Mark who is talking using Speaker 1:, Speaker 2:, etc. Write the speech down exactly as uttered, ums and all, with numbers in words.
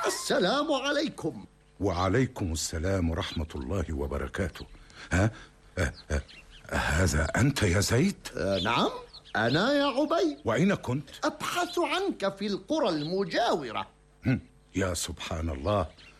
Speaker 1: السلام عليكم.
Speaker 2: وعليكم السلام ورحمة الله وبركاته. ها أه أه هذا أنت يا زيد؟
Speaker 1: أه نعم أنا يا عبيد.
Speaker 2: وأين كنت؟
Speaker 1: أبحث عنك في القرى المجاورة.
Speaker 2: يا سبحان الله،